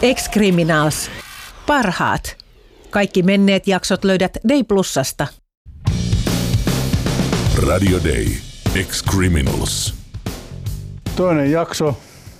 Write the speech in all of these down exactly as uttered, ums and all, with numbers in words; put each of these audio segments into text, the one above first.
Ex-Criminals. Parhaat. Kaikki menneet jaksot löydät Day Plusasta. Radio Day. Ex-Criminals. Toinen jakso.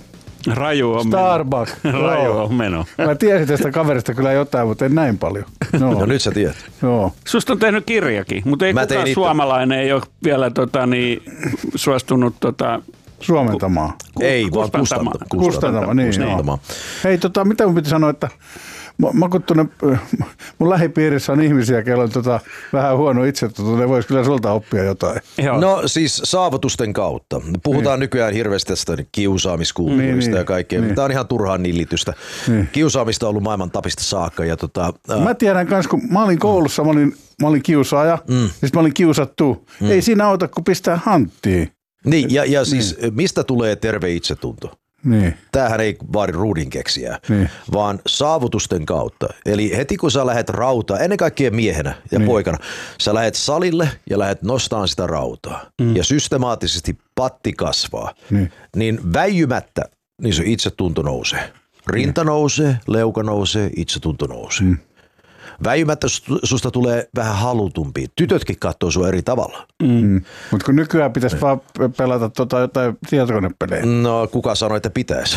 Raju on Starbucks. meno. Raju on meno. Mä tiesin tästä kaverista kyllä jotain, mutta en näin paljon. No, no nyt sä tiedät. Joo. Susta on tehnyt kirjakin, mutta ei Mä kukaan itse. suomalainen ei ole vielä tota, niin, suostunut tota, Suomentamaan. Ei, vaan kustantamaan. kustantamaan. Kustantamaan, niin Kustantamaan. Hei, tota, mitä mun piti sanoa, että mä, mä kun tuonne, mun lähipiirissä on ihmisiä, kello on tota, vähän huono itsetunto, ne vois kyllä sulta oppia jotain. Joo. No siis saavutusten kautta. Puhutaan niin. nykyään hirveästi tästä kiusaamiskulttuurista niin, ja kaikkea. niin. Tämä on ihan turhaan nillitystä. Niin. Kiusaamista on ollut maailman tapista saakka. Ja tota, Mä tiedän kans, kun mä olin koulussa, mä olin, mä olin kiusaaja, mm. ja sit mä olin kiusattu. Mm. Ei siinä auta, kun pistää hanttiin. niin, ja, ja siis niin. mistä tulee terve itsetunto? Niin. Tämähän ei vaadi ruudinkeksijää, Niin. vaan saavutusten kautta. Eli heti kun sä lähdet rautaa, ennen kaikkea miehenä ja niin. poikana, sä lähdet salille ja lähdet nostamaan sitä rautaa mm. ja systemaattisesti patti kasvaa, Niin. niin väijymättä niin se itsetunto nousee. Rinta nousee, leuka nousee, itsetunto nousee. Mm. Väijymättä susta tulee vähän halutumpi. Tytötkin katsoo sua eri tavalla. Mm. Mutta kun nykyään pitäisi vaan pelata tota jotain tietokonepelejä. No kuka sanoi, että pitäisi?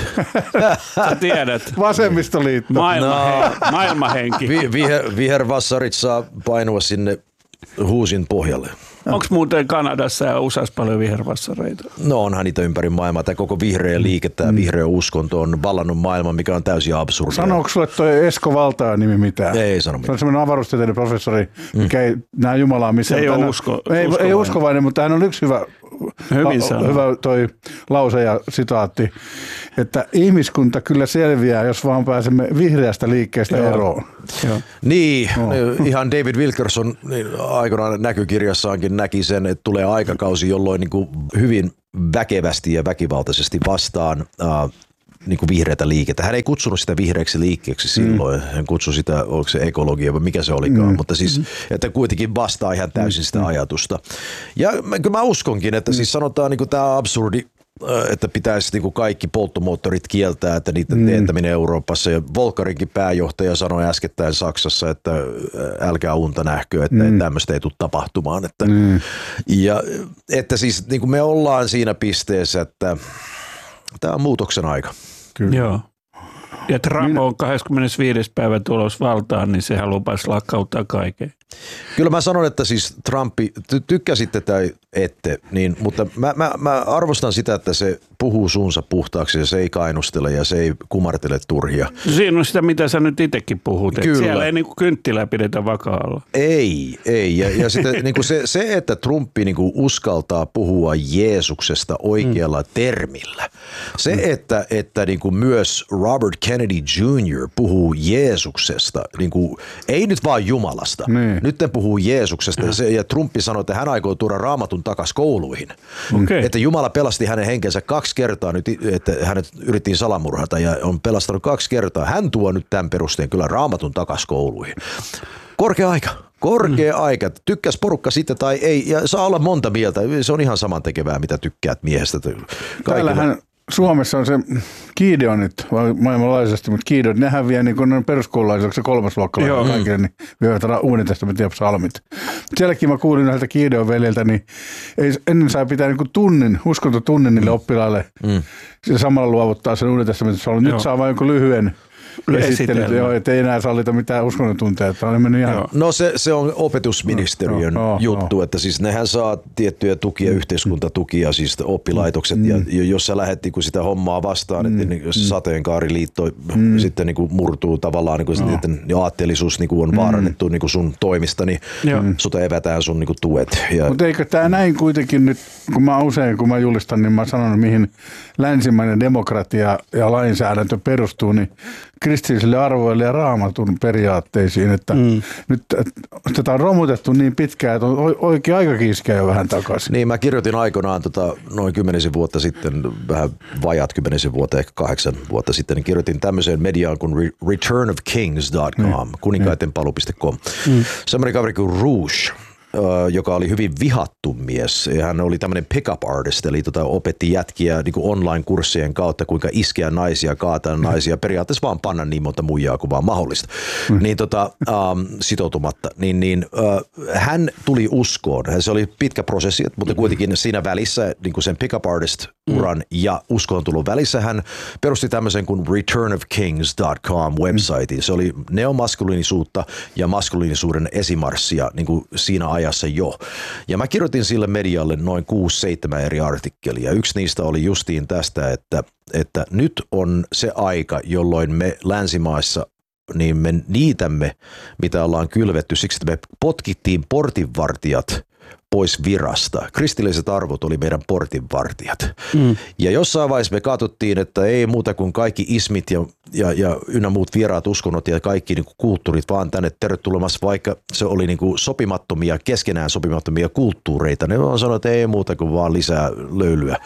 Sä tiedät. Vasemmistoliitto. Maailmahenki. No. Maailmahenki. Vi- viher, vihervassarit saa painua sinne huusin pohjalle. Onko muuten Kanadassa ja U S A:ssa paljon vihervassareita? No onhan niitä ympäri maailmaa. Tämä koko vihreä liike, tämä mm. vihreä uskonto on vallannut maailman, mikä on täysin absurdia. Sanooko sulle toi Esko Valtaa nimi mitään? Ei sano Se mitään. on semmoinen avaruustieteiden professori, mikä ei näe Jumalaa missään. Se ei mutta ole hän on- usko- ei, ei uskovainen. uskovainen, mutta hän on yksi hyvä, Hyvin la, sanoo. hyvä toi lause ja sitaatti, että ihmiskunta kyllä selviää, jos vaan pääsemme vihreästä liikkeestä Joo. eroon. Joo. Niin, ihan David Wilkerson niin aikanaan näkykirjassaankin näki sen, että tulee aikakausi, jolloin niin kuin hyvin väkevästi ja väkivaltaisesti vastaan äh, niin kuin vihreätä liikettä. Hän ei kutsunut sitä vihreäksi liikkeeksi silloin. Mm. Hän kutsui sitä, onko se ekologia vai mikä se olikaan, mm. mutta siis, että kuitenkin vastaa ihan täysin sitä mm. ajatusta. Ja mä, kyllä mä uskonkin, että mm. siis sanotaan niin kuin tämä absurdi, että pitäisi niin kuin kaikki polttomoottorit kieltää, että niiden mm. teettäminen Euroopassa. Ja Volkarinkin pääjohtaja sanoi äskettäin Saksassa, että älkää unta nähkö, että mm. tämmöistä ei tule tapahtumaan. Että, mm. ja, että siis niin kuin me ollaan siinä pisteessä, että tämä on muutoksen aika. Kyllä. Joo. Ja Trump on kahdeskymmenesviides päivä tulos valtaan, niin sehän lupasi lakkauttaa kaiken. Kyllä mä sanon, että siis Trumpi, ty- tykkäsitte tai ette, niin, mutta mä, mä, mä arvostan sitä, että se puhuu suunsa puhtaaksi ja se ei kainustele ja se ei kumartele turhia. Siinä on sitä, mitä sä nyt itsekin puhut. Kyllä. Siellä ei niin kuin kynttilää pidetä vakaalla. Ei, ei. Ja, ja sitten, niin kuin se, se, että Trumpi niin kuin uskaltaa puhua Jeesuksesta oikealla mm. termillä. Se, mm. että, että niin kuin myös Robert Kennedy junior puhuu Jeesuksesta, niin kuin, ei nyt vaan Jumalasta. Niin. Nyt ne puhuu Jeesuksesta ja, se, ja Trumpi sanoi, että hän aikoo tuoda Raamatun takaisin kouluihin. Okay. Että Jumala pelasti hänen henkensä kaksi kertaa nyt, että hänet yrittiin salamurhata ja on pelastanut kaksi kertaa. Hän tuo nyt tämän perusteen kyllä Raamatun takaisin kouluihin. Korkea aika. Korkea mm. aika. Tykkäs porukka sitten tai ei. Ja saa olla monta mieltä. Se on ihan samantekevää, mitä tykkäät miehestä. Täällähän Suomessa on se Gideonit, maailmanlaajuisesti, mutta Gideonit, nehän vie niin kuin ne peruskoululaisille, se kolmasluokkalaisille kaikille, niin vievät Uuden testamentin ja psalmit. Sielläkin mä kuulin näiltä Gideon veljeltä, niin ei, ennen sai pitää niin kuin tunnin, uskontotunnin niille oppilaille, mm. ja samalla luovuttaa sen Uuden testamentin psalmin. Nyt saa vain jonkun lyhyen esittelyt, joo, ettei enää sallita mitään uskonnontunteja, että on mennyt ihan... No se, se on opetusministeriön no, no, juttu, no. Että siis nehän saa tiettyjä tukia, mm. yhteiskuntatukia, siis oppilaitokset, mm. ja jos sä lähdet niin sitä hommaa vastaan, mm. että niin, jos sateenkaariliitto mm. sitten niin murtuu tavallaan, niin kuin, no. että aatteellisuus niin on vaarannettu niin sun toimista, niin mm. sut evätään sun niin tuet. Ja... Mutta eikö tämä näin kuitenkin nyt, kun mä usein, kun mä julistan, niin mä sanon, mihin länsimainen demokratia ja lainsäädäntö perustuu, niin kristillisille arvoille ja Raamatun periaatteisiin, että mm. nyt tätä on romutettu niin pitkään, että on oikein aikakin iskeä jo vähän takaisin. Niin, mä kirjoitin aikoinaan tota, noin kymmenisen vuotta sitten, vähän vajaat kymmenisen vuotta, ehkä kahdeksan vuotta sitten, niin kirjoitin tämmöiseen mediaan kuin return of kings dot com, mm. kuninkaitenpalu piste com. Mm. Semmoinen kaveri kuin Rouge, joka oli hyvin vihattu mies. Hän oli tämmöinen pick-up artist, eli tota, opetti jätkiä niin kuin online-kurssien kautta, kuinka iskeä naisia, kaataa naisia, periaatteessa vaan panna niin monta muijaa kuin vaan mahdollista. Mm. Niin tota, ähm, sitoutumatta. Niin, niin, äh, hän tuli uskoon. Se oli pitkä prosessi, mutta kuitenkin siinä välissä, niin kuin sen pick-up artist-uran mm. ja uskoon-tulun välissä, hän perusti tämmöisen kuin return of kings dot com website. Se oli neomaskuliinisuutta ja maskuliinisuuden esimarssia niin kuin siinä ajassa jo. Ja mä kirjoitin sille medialle noin kuusi seitsemän eri artikkelia. Yksi niistä oli justiin tästä, että, että nyt on se aika, jolloin me länsimaissa niin me niitämme, mitä ollaan kylvetty, siksi että me potkittiin portinvartijat pois virasta. Kristilliset arvot oli meidän portinvartijat. Mm. Ja jossain vaiheessa me katsottiin, että ei muuta kuin kaikki ismit ja, ja, ja ynnä muut vieraat uskonnot ja kaikki niin kuin kulttuurit vaan tänne tervetulemassa, vaikka se oli niin kuin sopimattomia, keskenään sopimattomia kulttuureita. Ne vaan sanoivat, että ei muuta kuin vaan lisää löylyä.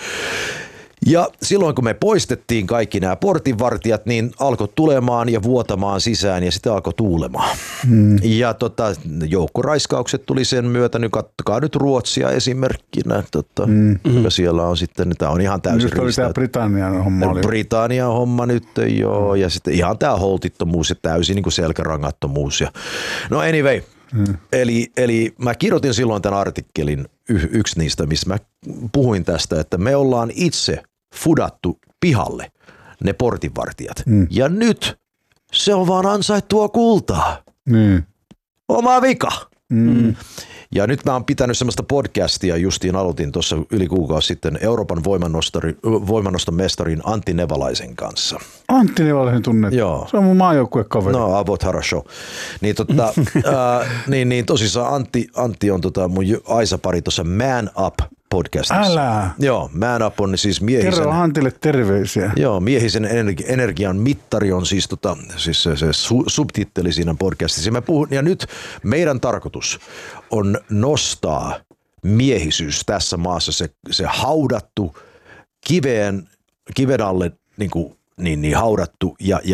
Ja silloin kun me poistettiin kaikki nämä portinvartijat, niin alkoi tulemaan ja vuotamaan sisään ja sitä alkoi tuulemaan. Hmm. Ja tota, joukkoraiskaukset tuli sen myötä, nyt katsokaa nyt Ruotsia esimerkkinä, tota, hmm. joka siellä on sitten, tämä on ihan täysin riistäyt. Nyt oli tämä Britannian homma. Oli. Britannian homma nyt, joo, ja sitten ihan tämä holtittomuus ja täysin niin kuin selkärangattomuus. Ja, no anyway, hmm. eli, eli mä kirjoitin silloin tämän artikkelin, y- yksi niistä, missä mä puhuin tästä, että me ollaan itse fudattu pihalle ne portinvartijat. Mm. Ja nyt se on vaan ansaittua kultaa. Mm. Oma vika. Mm. Ja nyt mä oon pitänyt semmoista podcastia, justiin aloitin tuossa yli kuukausi sitten Euroopan voimannoston mestarin Antti Nevalaisen kanssa. Antti Nevalaisen tunnet? Joo. Se on mun maajoukkuekaveri. No, Avot Harasho. Niin, tota, ää, niin, niin tosissaan Antti, Antti on tota mun Aisa-pari tuossa Man Up podcastissa. Älä. Joo, Man Up on siis miehisen. Kerro Antille terveisiä. Joo, miehisen energi- energian mittari on siis, tota, siis se, se su- subtitteli siinä podcastissa. Mä puhun, ja nyt meidän tarkoitus on nostaa miehisyys tässä maassa, se, se haudattu kiveen, kiven alle niin kuin, niin, niin haudattu ja, ja